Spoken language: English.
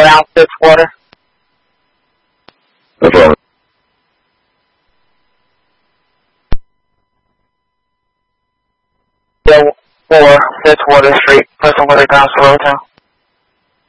around fifth quarter. Affirmative. 4 Fifth Water Street, person with a ground zero town.